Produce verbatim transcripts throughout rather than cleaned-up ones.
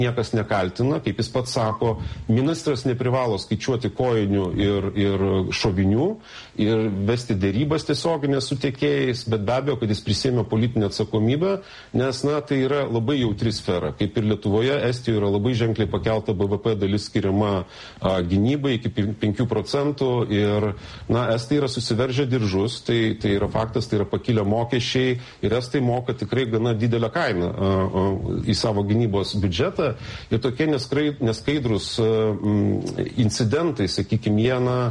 niekas nekaltina, kaip jis pats sako, ministras neprivalo skaičiuoti kojinių ir, ir šovinių ir vesti dėrybas tiesioginės su tiekėjais, bet be abejo, kad jis prisėmė politinę atsakomybę, nes, na, tai yra labai jautri sfera. Kaip ir Lietuvoje, Estijoje yra labai ženkliai pakelta B V P dalis skiriama a, gynybai iki penkių procentų ir, na, Estai yra susiveržę diržus, tai, tai yra faktas, tai yra pakilę mokesčiai ir Estai moka tikrai gana didelę kainą a, a, į savo gynybos biudžetą. Ir tokie neskaidrus incidentai, sakykime, jie na,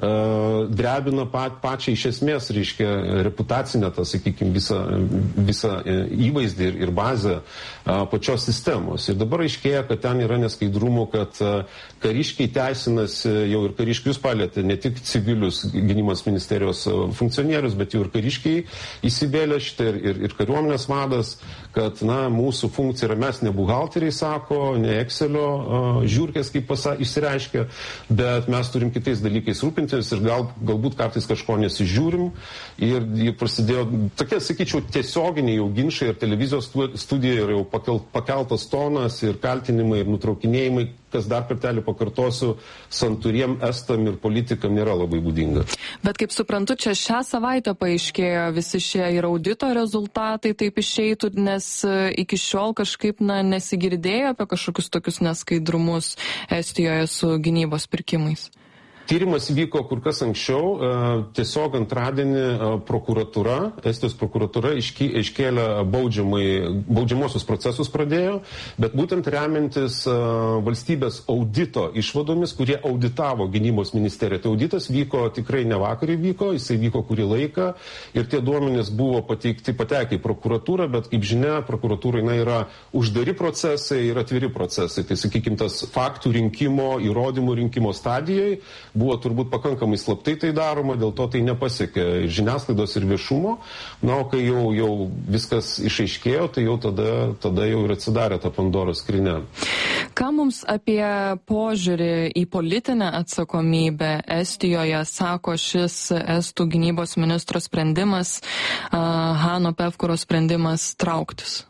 drebina pačią iš esmės, reiškia, reputacinę, tą, sakykime, visą, visą įvaizdį ir, ir bazę pačios sistemos. Ir dabar aiškėja, kad ten yra neskaidrumų, kad kariškiai teisinasi, jau ir kariškius palėtė, ne tik civilius gynybos ministerijos funkcionierius, bet jau ir kariškiai įsivėlė šitą ir, ir, ir kariuomenės vadas, kad, na, mūsų funkcija yra mes ne buhalteriai, sako, ne Excelio uh, žiūrkės, kaip pasa, išsireiškia, bet mes turim kitais dalykais rūpintis ir gal, galbūt kartais kažko nesižiūrim. Ir, ir prasidėjo tokie, sakyčiau, tiesioginiai jau ginčai ir televizijos studijoje yra jau pakel, pakeltas tonas ir kaltinimai ir nutraukinėjimai, kas dar kartelį pakartosiu, santūriem estam ir politikam nėra labai būdinga. Bet kaip suprantu, čia šią savaitę paaiškėjo visi šie ir audito rezultatai, taip išeitų, nes iki šiol kažkaip na, nesigirdėjo apie kažkokius tokius neskaidrumus Estijoje su gynybos pirkimais. Tyrimas vyko kur kas anksčiau, tiesiog antradienį prokuratūra, Estijos prokuratūra iškėlė baudžiamosius procesus pradėjo, bet būtent remiantis valstybės audito išvadomis, kurie auditavo gynybos ministeriją. Tai auditas vyko tikrai ne vakar vyko, jisai vyko kurį laiką ir tie duomenys buvo pateikti, patekę į prokuratūrą, bet kaip žinia, prokuratūrai na, yra uždari procesai ir atviri procesai. Tai sakykime, tas faktų rinkimo, įrodymų rinkimo stadijoje buvo turbūt pakankamai slaptai tai daroma, dėl to tai nepasiekė ir žiniasklaidos ir viešumo. Na, o kai jau, jau viskas išaiškėjo, tai jau tada, tada jau ir atsidarė ta Pandoros skrynia. Ką mums apie požiūrį į politinę atsakomybę Estijoje sako šis Estų gynybos ministro sprendimas, Hano Pevkuro sprendimas trauktis?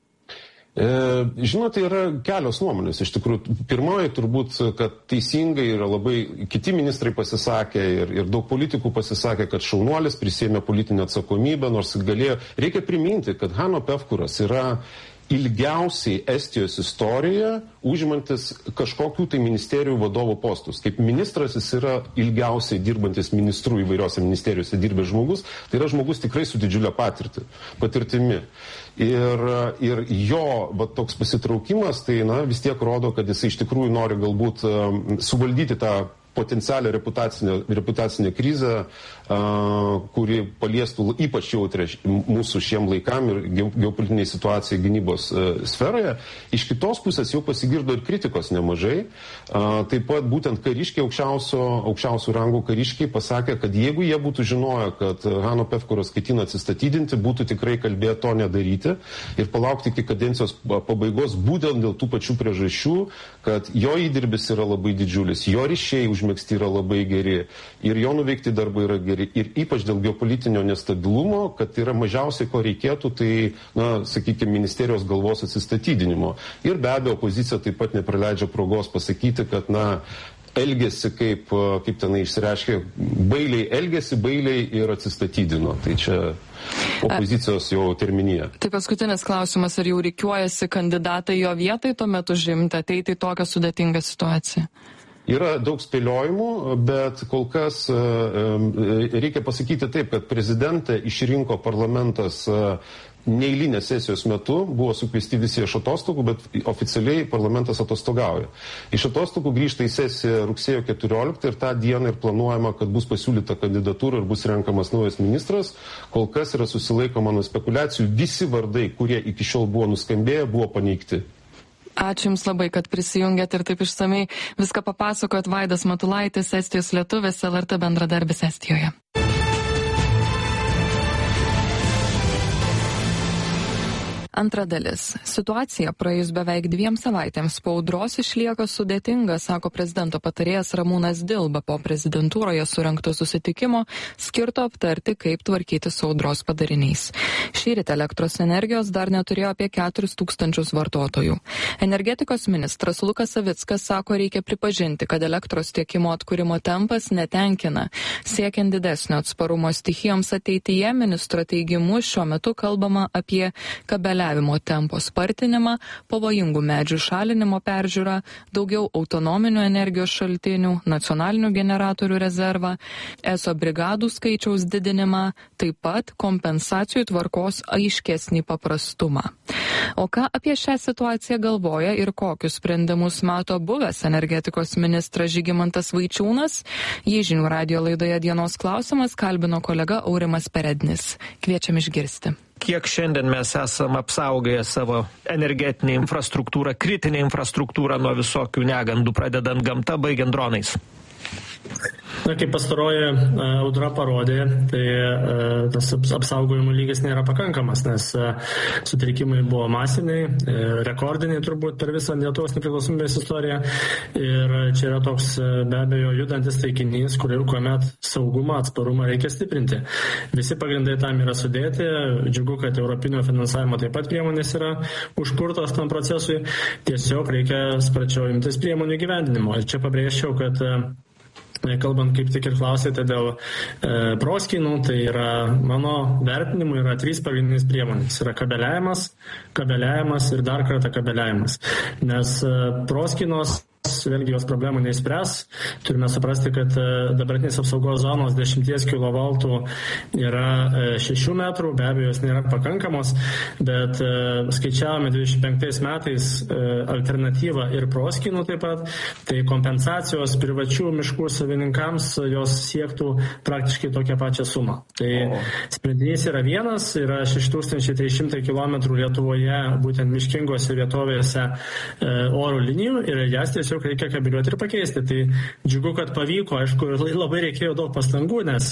Žinote, yra kelios nuomonės. Iš tikrųjų, pirmoji turbūt, kad teisingai yra labai, kiti ministrai pasisakė ir, ir daug politikų pasisakė, kad šaunuolis prisėmė politinę atsakomybę, nors galėjo. Reikia priminti, kad Hano Pevkuras yra ilgiausiai Estijos istorijoje užimantis kažkokių tai ministerijų vadovų postus. Kaip ministras jis yra ilgiausiai dirbantis ministrų įvairiose ministerijose dirbęs žmogus, tai yra žmogus tikrai su didžiulė patirti, patirtimi. Ir, ir jo va, toks pasitraukimas, tai na, vis tiek rodo, kad jis iš tikrųjų nori galbūt um, suvaldyti tą potencialią reputacinę, reputacinę krizę, uh, kuri paliestų ypač jautrę mūsų šiem laikam ir geopolitiniai situacijai gynybos uh, sferoje. Iš kitos pusės jau pasigirdo ir kritikos nemažai. Uh, taip pat būtent kariškiai, aukščiausio, aukščiausių rangų kariškiai pasakė, kad jeigu jie būtų žinoję, kad Hano Pevkuras ketina atsistatydinti, būtų tikrai kalbėję to nedaryti ir palaukti iki kadencijos pabaigos būtent dėl tų pačių priežasčių, kad jo įdirbis yra labai didžiulis, jo ryšiai už megzti yra labai geri ir jo nuveikti darbai yra geri ir ypač dėl geopolitinio nestabilumo, kad yra mažiausiai ko reikėtų, tai, na, sakykime, ministerijos galvos atsistatydinimo. Ir be abejo, opozicija taip pat nepraleidžia progos pasakyti, kad, na, elgėsi kaip, kaip tenai išsireiškė, bailiai elgėsi, bailiai ir atsistatydino. Tai čia opozicijos jau terminija. Tai paskutinis klausimas, ar jau rikiuojasi kandidatai jo vietai tuo metu žimti, ateiti į tokią sudėtingą situaciją? Yra daug spėliojimų, bet kol kas reikia pasakyti taip, kad prezidentą išrinko parlamentas neeilinės sesijos metu, buvo sukviesti visi iš atostogų, bet oficialiai parlamentas atostogauja. Iš atostogų grįžta į sesiją rugsėjo keturioliktą ir tą dieną ir planuojama, kad bus pasiūlyta kandidatūra ir bus renkamas naujas ministras. Kol kas yra susilaikoma nuo spekulacijų. Visi vardai, kurie iki šiol buvo nuskambėję, buvo paneigti. Ačiū Jums labai, kad prisijungėt ir taip išsamei viską papasakojot. Vaidas Matulaitis, Estijos lietuvis, L R T bendradarbis Estijoje. Antra dalis. Situacija praėjus beveik dviem savaitėms po audros išlieka sudėtinga, sako prezidento patarėjas Ramūnas Dilba po prezidentūroje surengto susitikimo skirto aptarti, kaip tvarkyti su audros padariniais. Šįryt elektros energijos dar neturėjo apie keturis tūkstančius vartotojų. Energetikos ministras Lukas Savickas sako, reikia pripažinti, kad elektros tiekimo atkūrimo tempas netenkina. Siekiant didesnio atsparumo stichijoms ateityje, ministro teigimu šiuo metu kalbama apie kabeliavimo tempo spartinimą, pavojingų medžių šalinimo peržiūrą, daugiau autonominių energijos šaltinių, nacionalinių generatorių rezervą, eso brigadų skaičiaus didinimą, taip pat kompensacijų tvarkos aiškesnį paprastumą. O ką apie šią situaciją galvoja ir kokius sprendimus mato buvęs energetikos ministras Žygimantas Vaičiūnas? Jį žinių radijo laidoje Dienos klausimas kalbino kolega Aurimas Perednis. Kviečiam išgirsti. Kiek šiandien mes esam apsaugoję savo energetinę infrastruktūrą, kritinę infrastruktūrą nuo visokių negandų, pradedant gamta, baigiant dronais? Na, kaip pastaroji audra parodė, tai tas apsaugojimo lygis nėra pakankamas, nes sutrikimai buvo masiniai, rekordiniai turbūt per visą Lietuvos nepriklausomybės istoriją. Ir čia yra toks be abejo judantis taikinys, kur kuomet saugumą, atsparumą reikia stiprinti. Visi pagrindai tam yra sudėti. Džiugu, kad europinio finansavimo taip pat priemonės yra užkurtos tam procesui. Tiesiog reikia sparčiau imtis priemonių gyvendinimo. Ir čia pabrėžčiau, kad kalbant kaip tik ir klausėte dėl e, proskynų, tai yra mano vertinimu yra trys pagrindinės priemonės. Yra kabeliavimas, kabeliavimas ir dar kartą kabeliavimas. Nes e, proskynos vėlgi jos problemų neįspręs. Turime suprasti, kad dabartinės apsaugos zonos dešimties kilovoltų yra šešių metrų, be abejo, jos nėra pakankamos, bet skaičiavome dvidešimt penktais metais alternatyvą ir proskynų taip pat, tai kompensacijos privačių miškų savininkams jos siektų praktiškai tokią pačią sumą. Tai sprendinys yra vienas, yra šeši tūkstančiai trys šimtai kilometrų Lietuvoje, būtent miškingose vietovėse oro linijų ir jas tiesiog reikia kabeliuoti ir pakeisti. Tai džiugu, kad pavyko, aišku, labai reikėjo daug pastangų, nes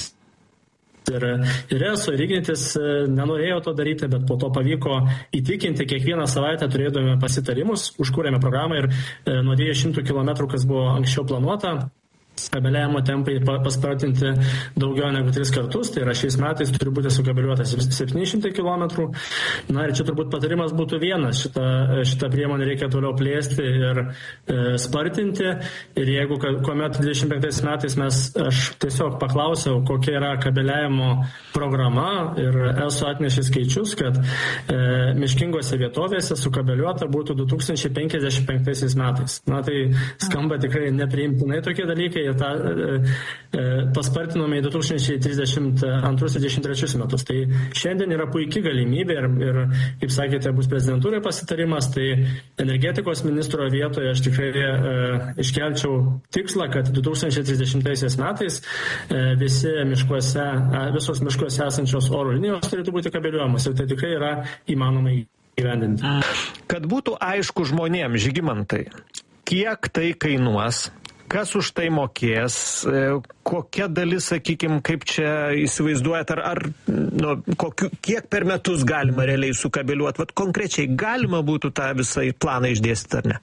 ir, ir eso, ir Ignitis nenorėjo to daryti, bet po to pavyko įtikinti, kiekvieną savaitę turėdome pasitarimus, užkūrėme programą ir nuo dviejų šimtų kilometrų, kas buvo anksčiau planuota, kabeliavimo tempai paspartinti daugiau negu tris kartus, tai yra šiais metais turi būti sukabeliuotas septyni šimtai kilometrų. Na ir čia turbūt patarimas būtų vienas, šitą, šitą priemonę reikia toliau plėsti ir e, spartinti. Ir jeigu kuomet dvidešimt penktais metais mes, aš tiesiog paklausiau, kokia yra kabeliavimo programa ir esu atnešęs skaičius, kad e, miškingose vietovėse sukabeliuota būtų du tūkstančiai penkiasdešimt penktais metais. Na tai skamba tikrai nepriimtinai tokie dalykai. Ir tą e, paspartinome į du tūkstančiai trisdešimt antrus ir dvidešimt trečius metus. Tai šiandien yra puikia galimybė ir, ir, kaip sakėte, bus prezidentūrai pasitarimas, tai energetikos ministro vietoje aš tikrai e, iškelčiau tikslą, kad du tūkstančiai trisdešimtaisiais metais e, visi miškuose, visos miškuose esančios oro linijos turėtų būti kabeliuojamos ir tai tikrai yra įmanoma įgyvendinti. Kad būtų aišku žmonėms, Žygimantai, kiek tai kainuos? Kas už tai mokės, kokia dalis, sakykime, kaip čia įsivaizduojat, ar, ar nu, kokiu, kiek per metus galima realiai sukabeliuoti, vat konkrečiai galima būtų tą visą planą išdėstyti, ar ne?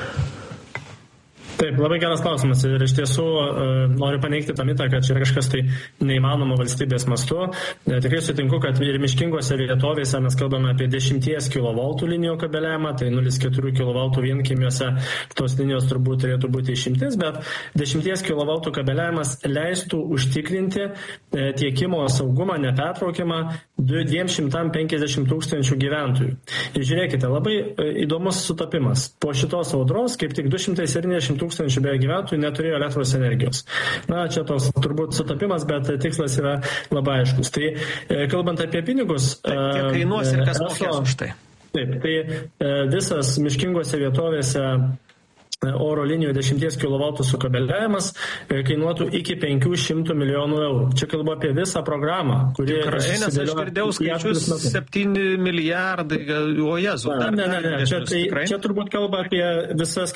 Taip, labai geras klausimas ir iš tiesų e, noriu paneigti tą mitą, kad čia yra kažkas tai neįmanoma valstybės mastu. E, tikrai sutinku, kad ir miškingose vietovėse mes kalbame apie dešimties kilovoltų linijų kabeliavimą, tai nulis kablelis keturi kilovoltų vienkiemiuose tos linijos turbūt turėtų būti išimtis, bet dešimties kilovoltų kabeliavimas leistų užtikrinti e, tiekimo saugumą nepertraukiamą dviem šimtam penkiasdešimt tūkstančių gyventojų. Ir žiūrėkite, labai e, įdomus sutapimas. Po šitos audros kaip tik du šimtai septyniasdešimt tūkstančių beje gyventojų neturėjo elektros energijos. Na, čia toks turbūt sutapimas, bet tikslas yra labai aiškus. Tai e, kalbant apie pinigus... Taip, kiek kainuos ir kas mokės už tai? Taip, tai e, visas miškingose vietovėse oro linijų dešimties kilovoltų sukabeliavimas kainuotų iki penkių šimtų milijonų eurų. Čia kalbu apie visą programą, kuri... Tikrai, nes aš girdėjau skaičius septyni milijardai, o jezu. Ne, ne, ne, čia, tai, čia turbūt kalba apie visas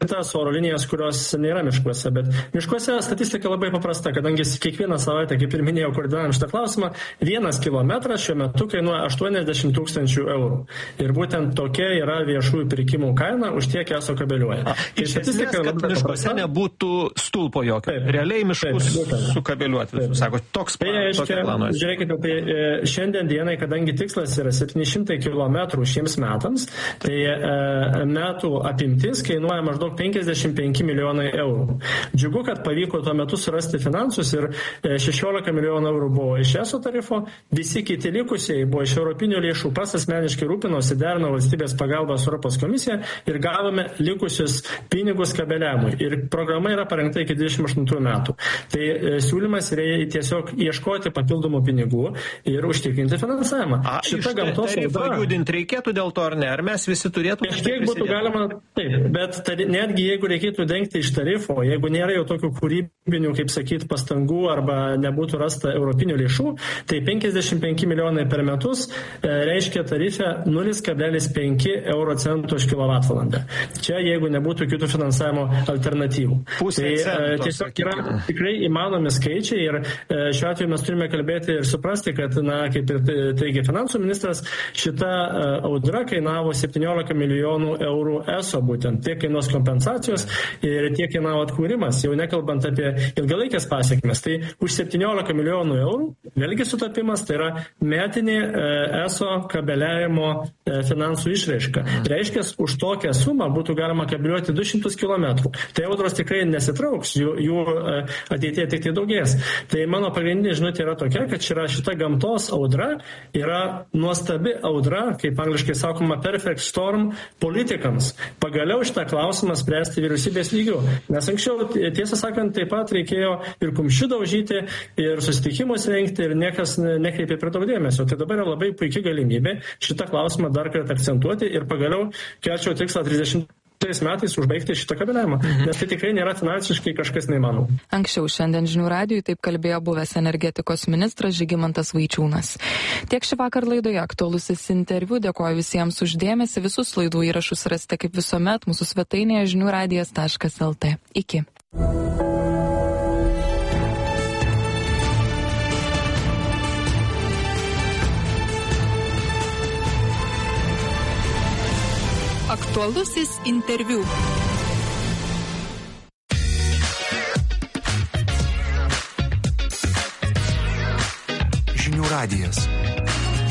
tas oro linijas, kurios nėra miškuose, bet miškuose statistika labai paprasta, kadangi kiekvieną savaitę, kaip ir minėjau, koordinuojam šitą klausimą, vienas kilometras šiuo metu kainuoja aštuoniasdešimt tūkstančių eurų. Ir būtent tokia yra viešųjų pirkimų kaina, už tiek eso kabeliuoja. Ir statistika, kad miškuose nebūtų stulpo jokio. Taip, realiai miškus taip, sukabeliuoti, jūs sako, toks planas. Tai reiškia, žiūrėkite, tai šiandien dienai, kadangi tikslas yra septyni šimtai kilometrų šiems metams, tai e, metų apimtis kainuoja maždaug penkiasdešimt penki milijonai eurų. Džiugu, kad pavyko tuo metu surasti finansus ir šešiolika milijonų eurų buvo iš eso tarifo, visi kiti likusiai buvo iš europinių lėšų, pas asmeniškai rūpinosi, derino valstybės pagalbą su Europos komisija ir gavome likusius pinigus kabeliavimui. Ir programa yra parengta iki dvidešimt aštuntų metų. Tai e, siūlymas yra tiesiog ieškoti papildomų pinigų ir užtikrinti finansavimą. A, Šitą gamtos tarifą judinti reikėtų dėl to ar ne? Ar mes visi turėtume... Kiek būtų galima, taip, bet tari, netgi jeigu reikėtų dengti iš tarifo, jeigu nėra jau tokių kūrybinių, kaip sakyt, pastangų arba nebūtų rasta europinių lėšų, tai penkiasdešimt penki milijonai per metus e, reiškia tarifę nulis kablelis penki euro centų už kilovatvalandę. Čia jeigu nebūtų kitų finansavimo alternatyvų. Pusė tai cento, e, tiesiog yra tikrai įmanomi skaičiai ir e, šiuo atveju mes turime kalbėti ir suprasti, kad, na, kaip ir teigia finansų ministras, šita e, audra kainavo septyniolika milijonų eurų eso būtent. Tiek kainuos kompensacijos ir tiek kainavo atkūrimas, jau nekalbant apie ilgalaikės pasiekmes. Tai už septyniolika milijonų eurų, vėlgi sutapimas, tai yra metinė eso kabeliavimo finansų išraiška. Reiškia, už tokią sumą būtų galima kabeliuoti du šimtus kilometrų. Tai audros tikrai nesitrauks, jų, jų ateityje tik tai daugės. Tai mano pagrindinė žinutė yra tokia, kad šita, šita gamtos audra yra nuostabi audra, kaip angliškai sakoma, perfect storm politikams. Pagaliau šitą klausimą spręsti vyriausybės lygių. Nes anksčiau, tiesą sakant, taip pat reikėjo ir kumščių daužyti, ir susitikimus rengti, ir niekas nekreipė prie daug dėmesio. Tai dabar yra labai puikia galimybė šitą klausimą dar kartą akcentuoti ir pagaliau kelčiau tikslą trisdešimt metais užbaigti šitą kabeliavimą, nes tai tikrai nėra finansiškai kažkas neįmanoma. Anksčiau šiandien Žinių radijui taip kalbėjo buvęs energetikos ministras Žygimantas Vaičiūnas. Tiek šį vakar laidoje aktualusis interviu. Dėkoju visiems už dėmesį. Visus laidų įrašus rasite kaip visuomet mūsų svetainėje žinių radijas taškas lt. Iki. Aktualusis interviu. Žinių radijas.